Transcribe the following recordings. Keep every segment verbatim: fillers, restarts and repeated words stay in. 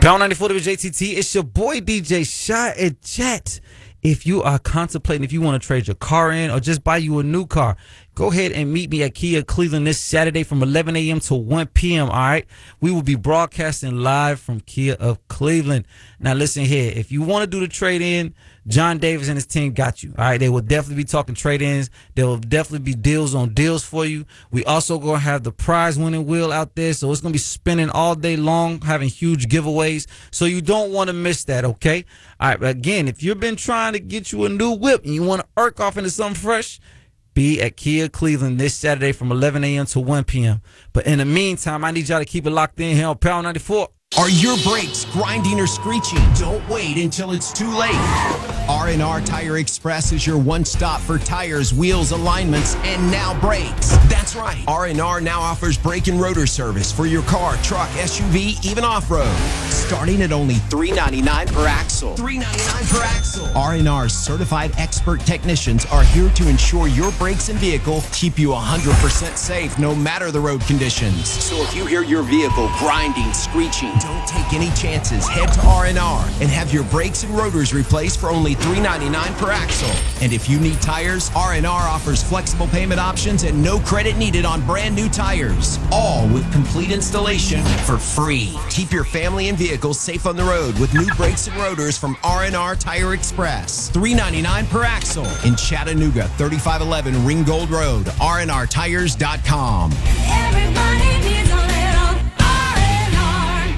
Power ninety-four to J T T. It's your boy D J Shy and Jet. If you are contemplating if you want to trade your car in or just buy you a new car, go ahead and meet me at Kia Cleveland this Saturday from eleven a.m. to one p.m. All right, we will be broadcasting live from Kia of Cleveland. Now listen here, if you want to do the trade in, John Davis and his team got you. All right, they will definitely be talking trade ins. There will definitely be deals on deals for you. We also gonna have the prize winning wheel out there, so it's gonna be spinning all day long, having huge giveaways. So you don't want to miss that. Okay. All right. Again, if you've been trying to get you a new whip and you want to irk off into something fresh, be at Kia Cleveland this Saturday from eleven a.m. to one p.m. But in the meantime, I need y'all to keep it locked in here on Power ninety-four. Are your brakes grinding or screeching? Don't wait until it's too late. R and R Tire Express is your one-stop for tires, wheels, alignments, and now brakes. That's right. R and R now offers brake and rotor service for your car, truck, S U V, even off-road. Starting at only three ninety-nine per axle. three ninety-nine per axle. R and R's certified expert technicians are here to ensure your brakes and vehicle keep you one hundred percent safe no matter the road conditions. So if you hear your vehicle grinding, screeching, don't take any chances. Head to R and R and have your brakes and rotors replaced for only three ninety-nine per axle. And if you need tires, R and R offers flexible payment options and no credit needed on brand new tires. All with complete installation for free. Keep your family and vehicles safe on the road with new brakes and rotors from R and R Tire Express. three ninety-nine per axle in Chattanooga, thirty-five eleven Ringgold Road, R and R tires dot com. Everybody needs a little R and R.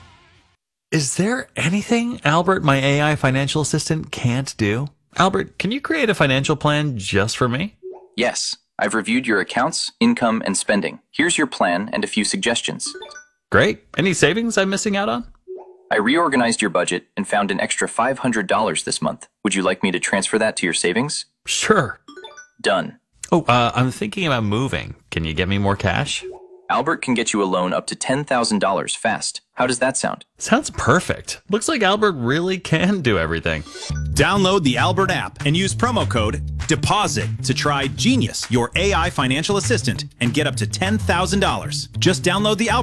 Is there anything Albert, my A I financial assistant, can't do? Albert, can you create a financial plan just for me? Yes, I've reviewed your accounts, income, and spending. Here's your plan and a few suggestions. Great. Any savings I'm missing out on? I reorganized your budget and found an extra five hundred dollars this month. Would you like me to transfer that to your savings? Sure. Done. Oh, uh, I'm thinking about moving. Can you get me more cash? Albert can get you a loan up to ten thousand dollars fast. How does that sound? Sounds perfect. Looks like Albert really can do everything. Download the Albert app and use promo code DEPOSIT to try Genius, your A I financial assistant, and get up to ten thousand dollars. Just download the Albert